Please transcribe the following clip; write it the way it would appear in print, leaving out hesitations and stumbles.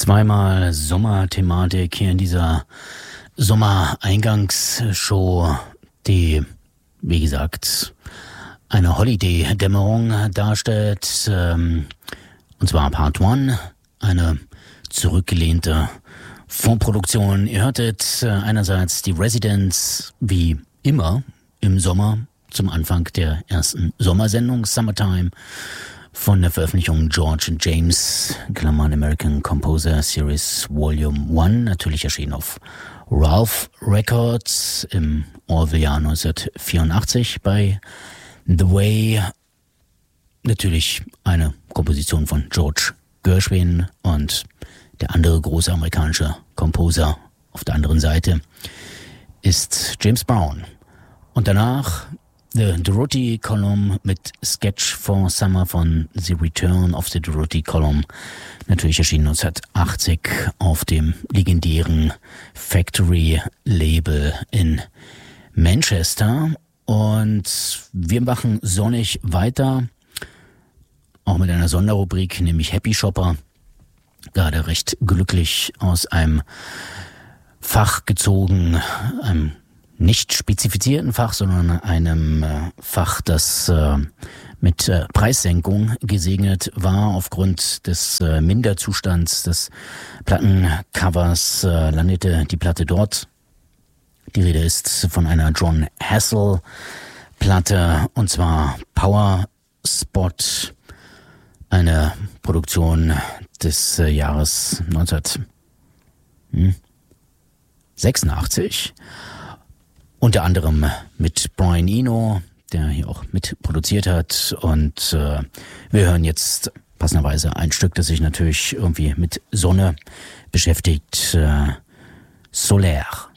Zweimal Sommerthematik hier in dieser Sommereingangsshow, die, wie gesagt, eine Holiday-Dämmerung darstellt. Und zwar Part 1, eine zurückgelehnte Vorproduktion. Ihr hörtet einerseits die Residents, wie immer im Sommer, zum Anfang der ersten Sommersendung Summertime, von der Veröffentlichung George and James, Klammern American Composer Series Volume 1, natürlich erschienen auf Ralph Records im Orwell-Jahr 1984 bei The Way. Natürlich eine Komposition von George Gershwin, und der andere große amerikanische Komposer auf der anderen Seite ist James Brown. Und danach The Dorothy Column mit Sketch for Summer von The Return of the Dorothy Column, natürlich erschienen 1980 auf dem legendären Factory Label in Manchester. Und wir machen sonnig weiter, auch mit einer Sonderrubrik, nämlich Happy Shopper. Gerade recht glücklich aus einem Fach gezogen, einem nicht spezifizierten Fach, sondern einem Fach, das mit Preissenkung gesegnet war. Aufgrund des Minderzustands des Plattencovers landete die Platte dort. Die Rede ist von einer John Hassell Platte, und zwar Power Spot, eine Produktion des Jahres 1986. Unter anderem mit Brian Eno, der hier auch mitproduziert hat. Und wir hören jetzt passenderweise ein Stück, das sich natürlich irgendwie mit Sonne beschäftigt. Solaire.